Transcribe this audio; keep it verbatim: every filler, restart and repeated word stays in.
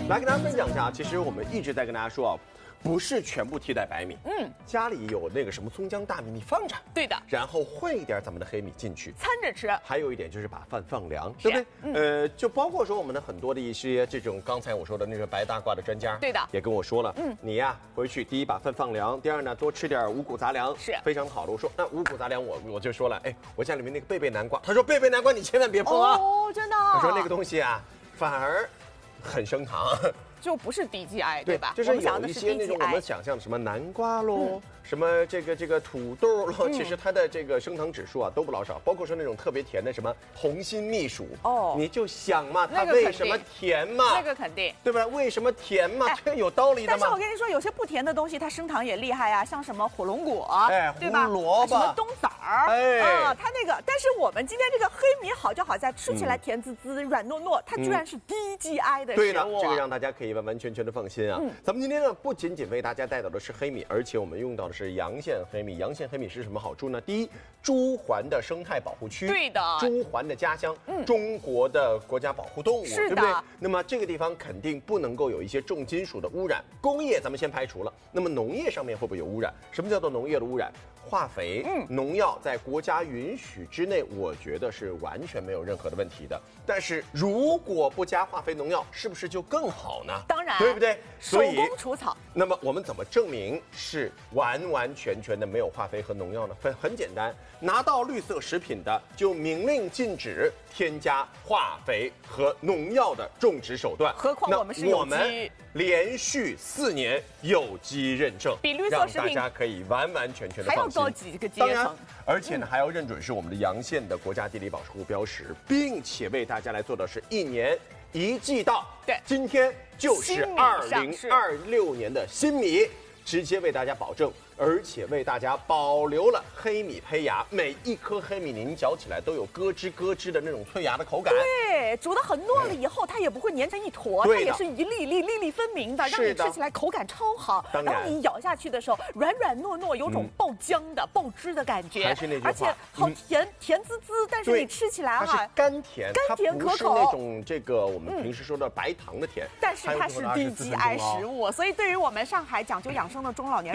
来跟大家分享一下，其实我们一直在跟大家说啊，不是全部替代白米。嗯，家里有那个什么葱姜大米，你放着。 对的。 然后混一点咱们的黑米进去， 掺着吃。 还有一点就是把饭放凉，对不对？嗯、呃，就包括说我们的很多的一些这种刚才我说的那个白大褂的专家， 对的， 也跟我说了，嗯，你呀回去第一把饭放凉，第二呢多吃点五谷杂粮， 是非常好的。我说那五谷杂粮我我就说了，哎，我家里面那个贝贝南瓜，他说贝贝南瓜你千万别碰啊， 哦，真的、哦， 他说那个东西啊反而很升糖。 就不是低 G I 对吧？ 就是有一些那种我们想象的什么南瓜喽，嗯、什么这个这个土豆喽，嗯、其实它的这个升糖指数啊都不老少，包括说那种特别甜的什么红心蜜薯哦，你就想嘛，它为什么甜嘛？ 那个肯定， 对吧？为什么甜嘛？哎、这个有道理的嘛。 但是我跟你说，有些不甜的东西它升糖也厉害呀、啊，像什么火龙果， 哎， 对吧？ 胡萝卜， 什么冬枣儿， 哎， 啊，它那个，但是我们今天这个黑米好就好在吃起来甜滋滋、嗯、软糯糯，它居然是低 G I 的食物。 对的，这个让大家可以完完全全的放心。啊，嗯、咱们今天呢不仅仅为大家带到的是黑米，而且我们用到的是阳县黑米。阳县黑米是什么好处呢？第一，朱鹮的生态保护区， 对的， 朱鹮的家乡，嗯、中国的国家保护动物， 是的， 对不对？那么这个地方肯定不能够有一些重金属的污染，工业咱们先排除了。那么农业上面会不会有污染？什么叫做农业的污染？化肥、嗯、农药在国家允许之内，我觉得是完全没有任何的问题的。但是如果不加化肥、农药，是不是就更好呢？ 当然， 对不对？ 手工除草。 那么我们怎么证明是完完全全的没有化肥和农药呢？很很简单，拿到绿色食品的就明令禁止添加化肥和农药的种植手段。 何况我们是有机， 我们连续四年有机认证， 比绿色食品让大家可以完完全全的放心。 还要高几个阶层， 当然，而且呢、嗯、还要认准是我们的阳县的国家地理保护标识，并且为大家来做的是一年一季稻。 对， 今天就是二零二六年的新米，直接为大家保证，而且为大家保留了黑米胚芽，每一颗黑米您嚼起来都有咯吱咯吱的那种脆芽的口感。 对，煮得很糯了以后，它也不会粘成一坨，它也是一粒粒粒粒分明的，让你吃起来口感超好。然后你咬下去的时候，软软糯糯，有种爆浆的、爆汁的感觉， 还是那句话， 而且好甜，甜滋滋，但是你吃起来哈， 它是甘甜， 甘甜可口， 它不是那种这个我们平时说的白糖的甜， 但是它是低 G I 食物，所以对于我们上海讲究养生的中老年